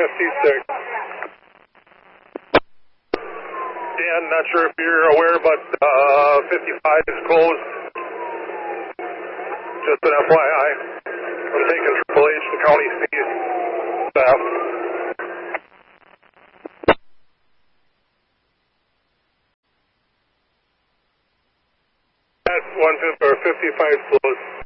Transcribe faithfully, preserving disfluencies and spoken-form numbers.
fifty-six. Dan, not sure if you're aware, but uh, fifty-five is closed. Just an F Y I. I'm taking Triple H and County C staff. That's one fifty or fifty-five closed.